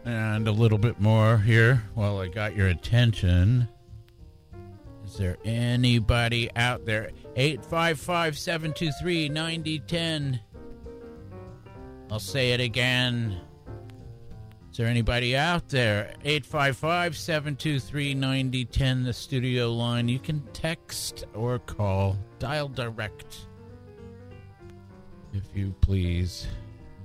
And a little bit more here while I got your attention. Is there anybody out there? 855-723-9010. I'll say it again. Is there anybody out there? 855-723-9010, the studio line. You can text or call. Dial direct, if you please.